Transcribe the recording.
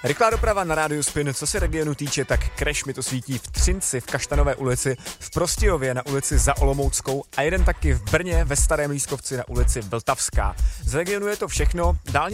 Rychlá doprava na rádiu Spin. Co se regionu týče, tak crash mi to svítí v Třinci, v Kaštanové ulici, v Prostějově na ulici Za Olomouckou a jeden taky v Brně ve Starém Lískovci na ulici Vltavská. Z regionu je to všechno. Dálnice